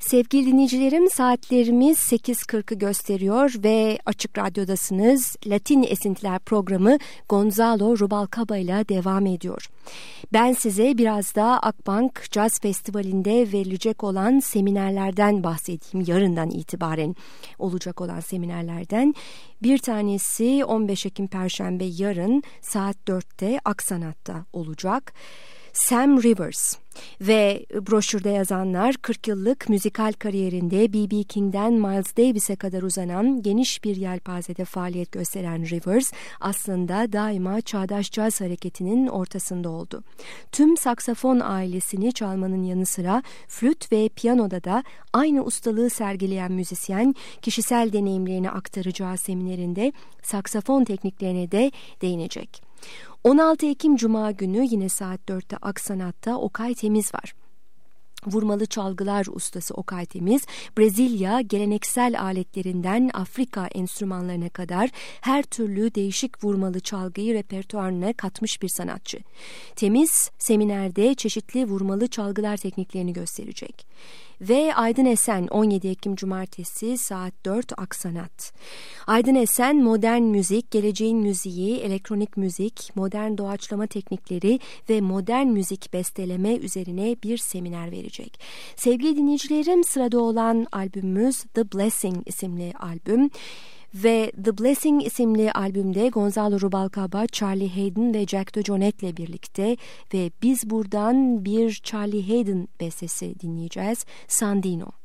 Sevgili dinleyicilerim, saatlerimiz 8.40'ı gösteriyor ve Açık Radyo'dasınız. Latin Esintiler programı Gonzalo Rubalcaba ile devam ediyor. Ben size biraz da Akbank Jazz Festivali'nde verilecek olan seminerlerden bahsedeyim. Yarından itibaren olacak olan seminerlerden. Bir tanesi 15 Ekim Perşembe yarın saat 4'te Aksanat'ta olacak. Sam Rivers ve broşürde yazanlar 40 yıllık müzikal kariyerinde B.B. King'den Miles Davis'e kadar uzanan geniş bir yelpazede faaliyet gösteren Rivers aslında daima çağdaş caz hareketinin ortasında oldu. Tüm saksafon ailesini çalmanın yanı sıra flüt ve piyanoda da aynı ustalığı sergileyen müzisyen kişisel deneyimlerini aktaracağı seminerinde saksafon tekniklerine de değinecek. 16 Ekim Cuma günü yine saat 4'te Aksanat'ta Okay Temiz var. Vurmalı çalgılar ustası Okay Temiz, Brezilya geleneksel aletlerinden Afrika enstrümanlarına kadar her türlü değişik vurmalı çalgıyı repertuarına katmış bir sanatçı. Temiz, seminerde çeşitli vurmalı çalgılar tekniklerini gösterecek. Ve Aydın Esen 17 Ekim Cumartesi saat 4 Aksanat. Aydın Esen modern müzik, geleceğin müziği, elektronik müzik, modern doğaçlama teknikleri ve modern müzik besteleme üzerine bir seminer verecek. Sevgili dinleyicilerim, sırada olan albümümüz The Blessing isimli albüm. Ve The Blessing isimli albümde Gonzalo Rubalcaba, Charlie Haden ve Jack DeJohnette'le birlikte ve biz buradan bir Charlie Haden bestesi dinleyeceğiz. Sandino.